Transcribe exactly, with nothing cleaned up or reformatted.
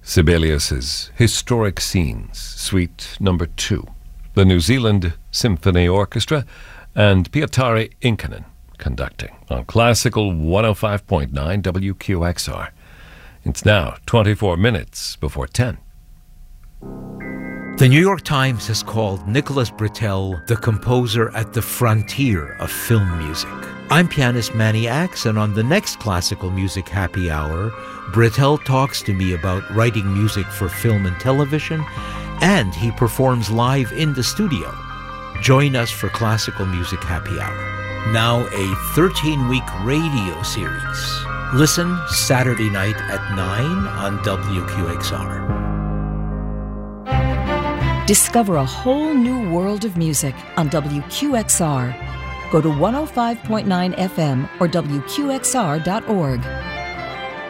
Sibelius's Historic Scenes, Suite Number Two, the New Zealand Symphony Orchestra, and Pietari Inkinen conducting on Classical one oh five point nine W Q X R. It's now twenty-four minutes before ten. The New York Times has called Nicholas Britell the composer at the frontier of film music. I'm pianist Manny Axe, and on the next Classical Music Happy Hour, Britell talks to me about writing music for film and television, and he performs live in the studio. Join us for Classical Music Happy Hour. Now a thirteen-week radio series. Listen Saturday night at nine on W Q X R. Discover a whole new world of music on W Q X R. Go to one oh five point nine F M or W Q X R dot org.